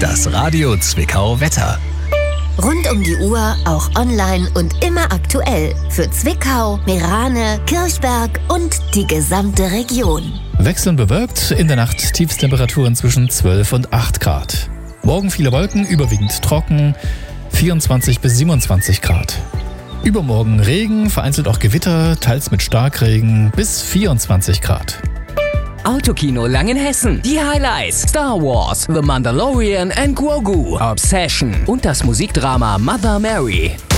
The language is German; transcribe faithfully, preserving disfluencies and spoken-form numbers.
Das Radio Zwickau Wetter. Rund um die Uhr, auch online und immer aktuell. Für Zwickau, Meerane, Kirchberg und die gesamte Region. Wechselnd bewölkt, in der Nacht Tiefstemperaturen zwischen zwölf und acht Grad. Morgen viele Wolken, überwiegend trocken, vierundzwanzig bis siebenundzwanzig Grad. Übermorgen Regen, vereinzelt auch Gewitter, teils mit Starkregen bis vierundzwanzig Grad. Autokino Langenhessen. Die Highlights: Star Wars, The Mandalorian and Grogu, Obsession und das Musikdrama Mother Mary.